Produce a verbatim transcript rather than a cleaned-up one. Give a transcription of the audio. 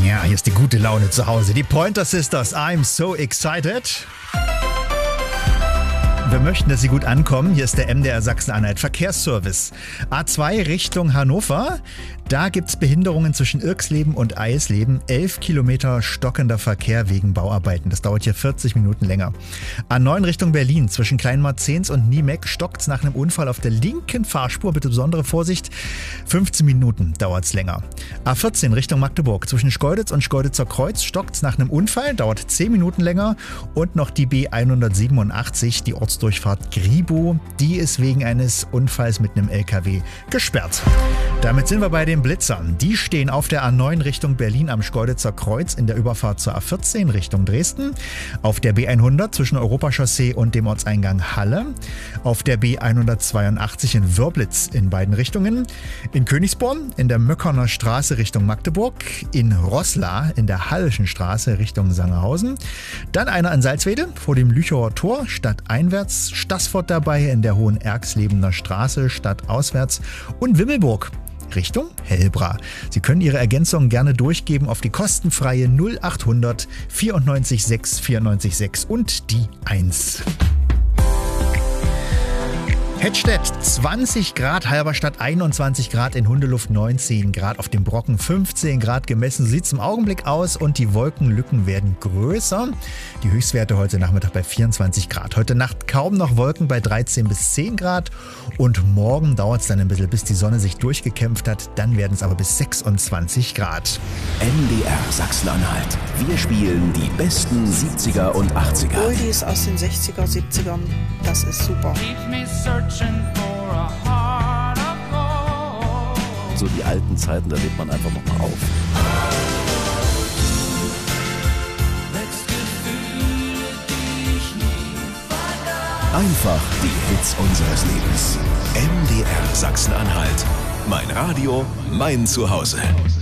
Ja, hier ist die gute Laune zu Hause. Die Pointer Sisters, I'm so excited. Wir möchten, dass Sie gut ankommen. Hier ist der M D R Sachsen-Anhalt Verkehrsservice. A zwei Richtung Hannover. Da gibt es Behinderungen zwischen Irksleben und Eisleben. Elf Kilometer stockender Verkehr wegen Bauarbeiten. Das dauert hier vierzig Minuten länger. A neun Richtung Berlin. Zwischen Kleinmarzens und Niemeck stockt es nach einem Unfall auf der linken Fahrspur. Bitte besondere Vorsicht. fünfzehn Minuten dauert es länger. A vierzehn Richtung Magdeburg. Zwischen Schkeuditz und Schkeuditzer Kreuz stockt es nach einem Unfall. Dauert zehn Minuten länger. Und noch die B hundertsiebenundachtzig, die Ortsdurchfahrt Gribo. Die ist wegen eines Unfalls mit einem L K W gesperrt. Damit sind wir bei den Blitzern. Die stehen auf der A neun Richtung Berlin am Schkeuditzer Kreuz in der Überfahrt zur A vierzehn Richtung Dresden. Auf der B hundert zwischen Europachaussee und dem Ortseingang Halle. Auf der B hundertzweiundachtzig in Wörblitz in beiden Richtungen. In Königsborn in der Möckerner Straße Richtung Magdeburg. In Roßla in der Hallischen Straße Richtung Sangerhausen. Dann einer in Salzwedel vor dem Lüchower Tor stadteinwärts. Stassfurt dabei in der Hohen Erxlebener Straße stadtauswärts. Und Wimmelburg Richtung Hellbra. Sie können Ihre Ergänzungen gerne durchgeben auf die kostenfreie null achthundert vierundneunzig sechs vierundneunzig sechs und die eins. Hettstedt zwanzig Grad, Halberstadt einundzwanzig Grad, in Hundeluft neunzehn Grad, auf dem Brocken fünfzehn Grad gemessen. So sieht es im Augenblick aus und die Wolkenlücken werden größer. Die Höchstwerte heute Nachmittag bei vierundzwanzig Grad. Heute Nacht kaum noch Wolken bei dreizehn bis zehn Grad und morgen dauert es dann ein bisschen, bis die Sonne sich durchgekämpft hat. Dann werden es aber bis sechsundzwanzig Grad. M D R Sachsen-Anhalt. Wir spielen die besten siebziger und achtziger. Oldies aus den sechziger, siebzigern. Das ist super. So die alten Zeiten, da lebt man einfach nochmal auf. Einfach die Hits unseres Lebens. M D R Sachsen-Anhalt. Mein Radio, mein Zuhause.